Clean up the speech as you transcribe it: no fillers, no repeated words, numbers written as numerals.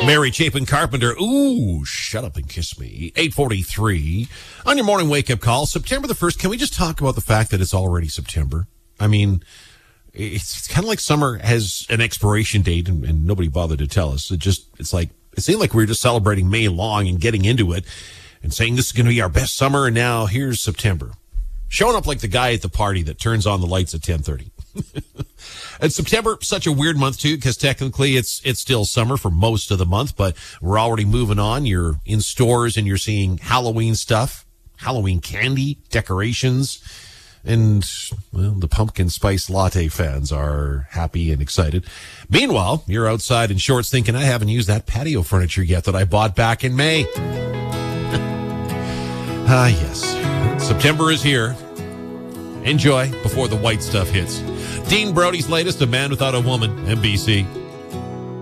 Mary Chapin Carpenter. Ooh, shut up and kiss me. 8:43 on your morning wake-up call. September the 1st. Can we just talk about the fact that it's already September? I mean, it's kind of like summer has an expiration date and nobody bothered to tell us. It seemed like we were just celebrating May long and getting into it and saying this is going to be our best summer. And now here's September. Showing up like the guy at the party that turns on the lights at 10:30. And September, such a weird month too, because technically it's still summer for most of the month, but we're already moving on. You're in stores and you're seeing Halloween stuff, Halloween candy, decorations, and well, the pumpkin spice latte fans are happy and excited. Meanwhile, you're outside in shorts thinking, I haven't used that patio furniture yet that I bought back in May. Yes. September is here. Enjoy before the white stuff hits. Dean Brody's latest, A Man Without a Woman, NBC.